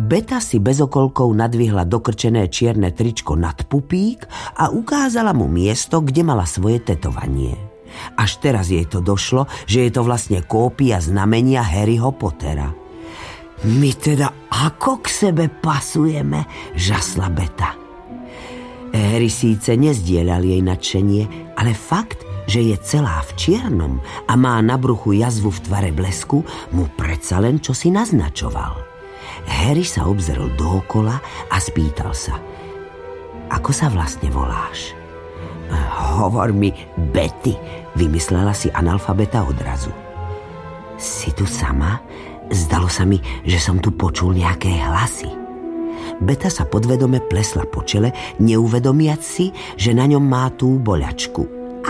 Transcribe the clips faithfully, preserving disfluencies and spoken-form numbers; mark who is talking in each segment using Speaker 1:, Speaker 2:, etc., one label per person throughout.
Speaker 1: Beta si bez okolkov nadvihla dokrčené čierne tričko nad pupík a ukázala mu miesto, kde mala svoje tetovanie. Až teraz jej to došlo, že je to vlastne kópia znamenia Harryho Pottera. My teda ako k sebe pasujeme, žasla Beta. Harry síce nezdieľal jej nadšenie, ale fakt, že je celá v čiernom a má na bruchu jazvu v tvare blesku, mu predsa len čosi naznačoval. Harry sa obzrel dookola a spýtal sa: Ako sa vlastne voláš? Hovor mi Betty, vymyslela si analfabeta odrazu. Si tu sama? Zdalo sa mi, že som tu počul nejaké hlasy. Beta sa podvedome plesla po čele, neuvedomiac si, že na ňom má tú boľačku.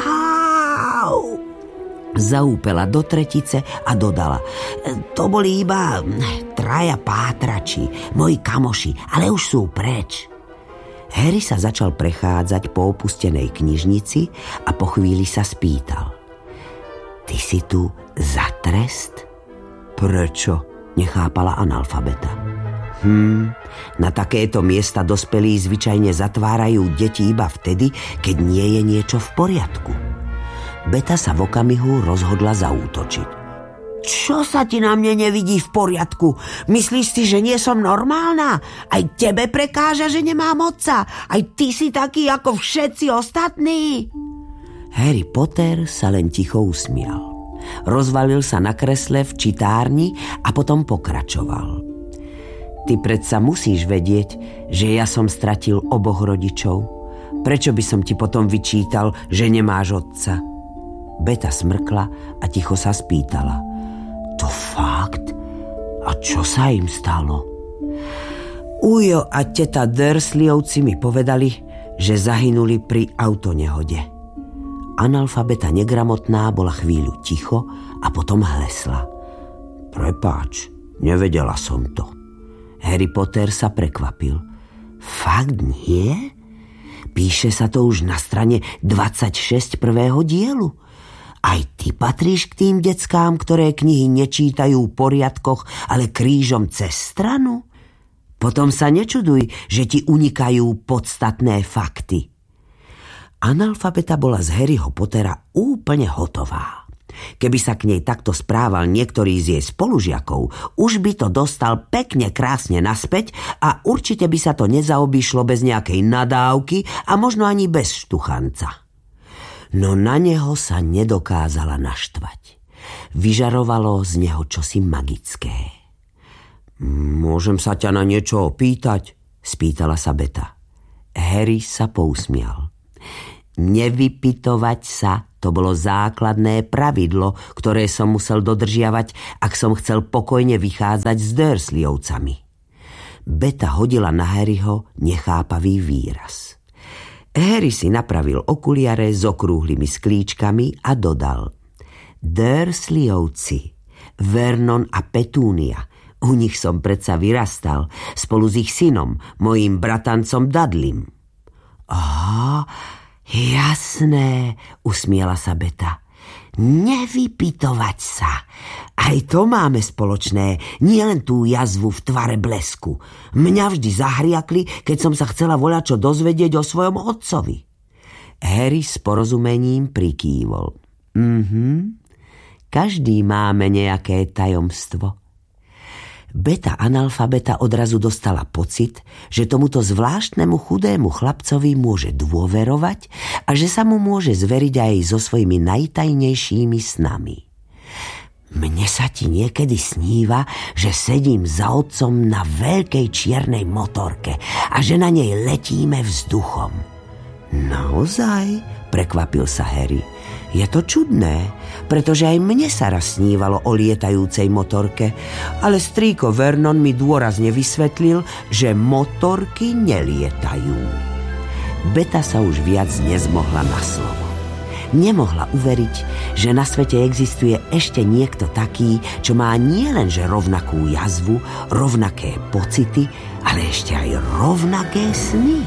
Speaker 1: Au! Zaúpela do tretice a dodala: To boli iba traja pátrači, moji kamoši, ale už sú preč. Harry sa začal prechádzať po opustenej knižnici a po chvíli sa spýtal: Ty si tu za trest? Prečo? Nechápala analfabeta. Hm, na takéto miesta dospelí zvyčajne zatvárajú deti iba vtedy, keď nie je niečo v poriadku. Beta sa v okamihu rozhodla zaútočiť. Čo sa ti na mne nevidí v poriadku? Myslíš si, že nie som normálna? Aj tebe prekáža, že nemám otca? Aj ty si taký ako všetci ostatní? Harry Potter sa len ticho usmial. Rozvalil sa na kresle v čitárni a potom pokračoval. Ty predsa musíš vedieť, že ja som stratil oboch rodičov. Prečo by som ti potom vyčítal, že nemáš otca? Beta smrkla a ticho sa spýtala: To fakt? A čo sa im stalo? Ujo a teta Dursleyovci mi povedali, že zahynuli pri autonehode. Analfabeta negramotná bola chvíľu ticho a potom hlesla: Prepáč, nevedela som to. Harry Potter sa prekvapil. Fakt nie? Píše sa to už na strane dvadsaťšesť prvého dielu. Aj ty patríš k tým deckám, ktoré knihy nečítajú v poriadkoch, ale krížom cez stranu? Potom sa nečuduj, že ti unikajú podstatné fakty. Analfabeta bola z Harryho Pottera úplne hotová. Keby sa k nej takto správal niektorý z jej spolužiakov, už by to dostal pekne krásne naspäť a určite by sa to nezaobišlo bez nejakej nadávky a možno ani bez štuchanca. No na neho sa nedokázala naštvať. Vyžarovalo z neho čosi magické. Môžem sa ťa na niečo opýtať? Spýtala sa Beta. Harry sa pousmial. Nevypytovať sa, to bolo základné pravidlo, ktoré som musel dodržiavať, ak som chcel pokojne vychádzať s Dursleyovcami. Beta hodila na Harryho nechápavý výraz. Harry si napravil okuliare s okrúhlymi sklíčkami a dodal: Dursleyovci, Vernon a Petúnia. U nich som predsa vyrastal, spolu s ich synom, mojím bratancom Dudleym. Aha, jasné, usmiela sa Beta. Nevypytovať sa. Aj to máme spoločné, nie len tú jazvu v tvare blesku. Mňa vždy zahriakli, keď som sa chcela voľačo dozvedieť o svojom otcovi. Harry s porozumením prikývol. Mhm, každý máme nejaké tajomstvo. Beta analfabeta odrazu dostala pocit, že tomuto zvláštnemu chudému chlapcovi môže dôverovať a že sa mu môže zveriť aj so svojimi najtajnejšími snami. Mne sa ti niekedy sníva, že sedím za otcom na veľkej čiernej motorke a že na nej letíme vzduchom. Naozaj? Prekvapil sa Harry. Je to čudné, pretože aj mne sa raz snívalo o lietajúcej motorke, ale strýko Vernon mi dôrazne vysvetlil, že motorky nelietajú. Beta sa už viac nezmohla na slovo. Nemohla uveriť, že na svete existuje ešte niekto taký, čo má nielenže rovnakú jazvu, rovnaké pocity, ale ešte aj rovnaké sny.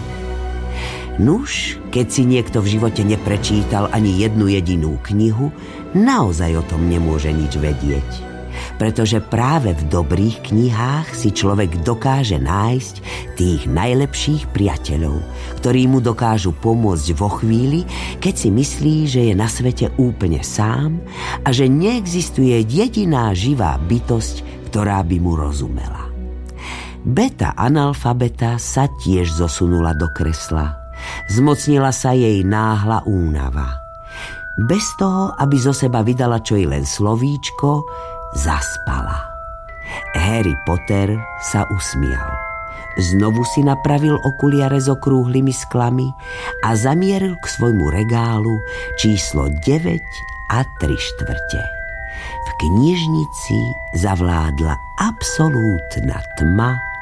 Speaker 1: Nuž, keď si niekto v živote neprečítal ani jednu jedinú knihu, naozaj o tom nemôže nič vedieť. pretože práve v dobrých knihách si človek dokáže nájsť tých najlepších priateľov, ktorí mu dokážu pomôcť vo chvíli, keď si myslí, že je na svete úplne sám a že neexistuje jediná živá bytosť, ktorá by mu rozumela. Beta analfabeta sa tiež zosunula do kresla. Zmocnila sa jej náhla únava. Bez toho, aby zo seba vydala čo i len slovíčko, zaspala. Harry Potter sa usmial. Znovu si napravil okuliare s okrúhlymi sklami a zamieril k svojmu regálu číslo deväť a tri štvrte. V knižnici zavládla absolútna tma